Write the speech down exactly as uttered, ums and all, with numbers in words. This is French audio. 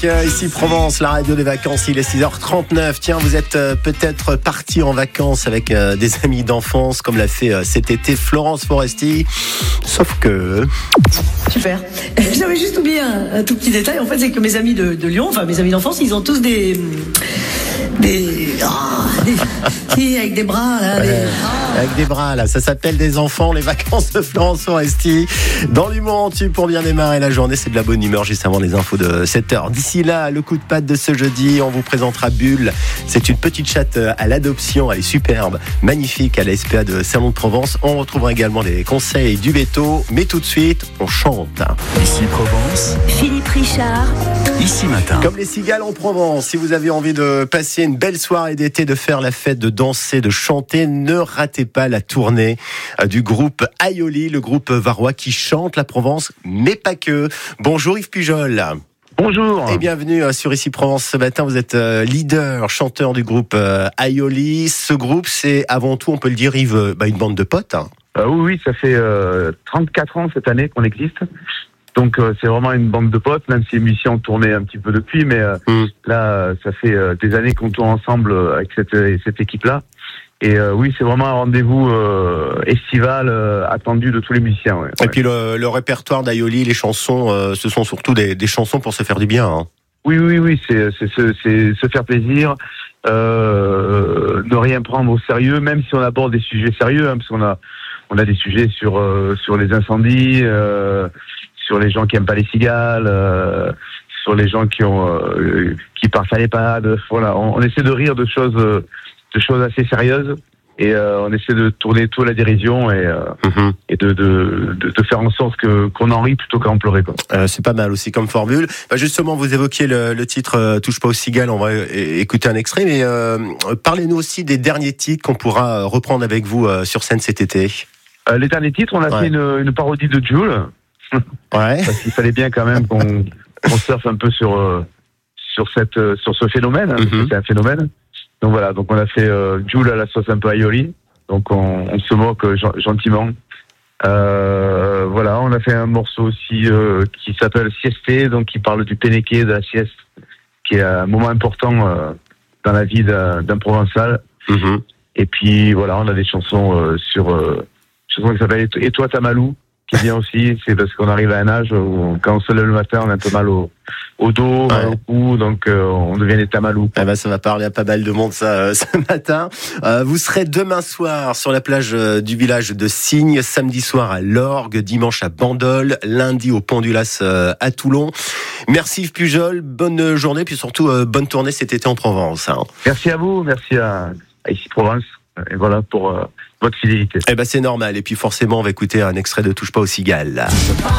Ici Provence, la radio des vacances, il est six heures trente-neuf. Tiens, vous êtes euh, peut-être parti en vacances avec euh, des amis d'enfance, comme l'a fait euh, cet été Florence Foresti. Sauf que... Super. J'avais juste oublié un, un tout petit détail. En fait, c'est que mes amis de, de Lyon, enfin mes amis d'enfance, ils ont tous des... Des... Oh, des si, avec des bras, là. Des, oh. Avec des bras, là. Ça s'appelle des enfants, les vacances de Florence Foresti. Dans l'humour en tube pour bien démarrer la journée, c'est de la bonne humeur juste avant les infos de sept heures. D'ici là, le coup de patte de ce jeudi, on vous présentera Bulle. C'est une petite chatte à l'adoption. Elle est superbe, magnifique à la S P A de Salon de Provence. On retrouvera également des conseils du veto. Mais tout de suite, on chante. Ici Provence, Philippe Richard. Ici Matin. Comme les cigales en Provence, si vous avez envie de passer une belle soirée d'été, de faire la fête, de danser, de chanter, ne ratez pas la tournée du groupe Aioli, le groupe varois qui chante la Provence, mais pas que. Bonjour Yves Pujol. Bonjour. Et bienvenue sur Ici Provence ce matin. Vous êtes leader, chanteur du groupe Aioli. Ce groupe, c'est avant tout, on peut le dire, Yves, bah une bande de potes. Hein. Euh, oui, oui, ça fait euh, trente-quatre ans cette année qu'on existe. Donc euh, c'est vraiment une bande de potes, même si les musiciens ont tourné un petit peu depuis, mais euh, mmh. là, ça fait euh, des années qu'on tourne ensemble avec cette, cette équipe-là. Et euh, oui, c'est vraiment un rendez-vous euh, estival euh, attendu de tous les musiciens. Ouais. Et ouais. Puis le, le répertoire d'Aioli, les chansons, euh, ce sont surtout des, des chansons pour se faire du bien. Hein. Oui, oui, oui, c'est, c'est, c'est, c'est se faire plaisir, euh, ne rien prendre au sérieux, même si on aborde des sujets sérieux, hein, parce qu'on a, on a des sujets sur euh, sur les incendies, euh, sur les gens qui aiment pas les cigales, euh, sur les gens qui ont euh, qui partent à l'EHPAD. Voilà, on, on essaie de rire de choses. Euh, de choses assez sérieuses et euh, on essaie de tourner tout à la dérision et, euh, mm-hmm. et de, de, de, de faire en sorte que, qu'on en rit plutôt qu'à en pleurer. Quoi. Euh, c'est pas mal aussi comme formule. Bah justement, vous évoquiez le, le titre euh, Touche pas aux cigales, on va é- écouter un extrait, mais euh, parlez-nous aussi des derniers titres qu'on pourra reprendre avec vous euh, sur scène cet été. Euh, les derniers titres, on a ouais. fait une, une parodie de Jules. Ouais. Parce qu'il fallait bien quand même qu'on, qu'on surfe un peu sur, euh, sur, cette, euh, sur ce phénomène, hein, mm-hmm. parce que c'est un phénomène. Donc voilà, donc on a fait euh, Jules à la sauce un peu Aioli, donc on, on se moque euh, gentiment. Euh, voilà, on a fait un morceau aussi euh, qui s'appelle Siesté, donc qui parle du pénéqué, de la sieste, qui est un moment important euh, dans la vie d'un, d'un Provençal. Mm-hmm. Et puis voilà, on a des chansons euh, sur, euh, une chanson qui s'appelle Et toi Tamalou, qui est bien aussi, c'est parce qu'on arrive à un âge où quand on se lève le matin, on a un peu mal au, au dos, ouais. au cou, donc euh, on devient des tamalous. Ah bah ça va parler à pas mal de monde ça euh, ce matin. Euh, vous serez demain soir sur la plage euh, du village de Signes, samedi soir à l'Orgue, dimanche à Bandol, lundi au Pont du Las euh, à Toulon. Merci Yves Pujol, bonne journée, puis surtout euh, bonne tournée cet été en Provence. Hein. Merci à vous, merci à, à Ici Provence. Et voilà pour euh, votre fidélité. Eh ben c'est normal. Et puis forcément, on va écouter un extrait de Touche pas aux cigales.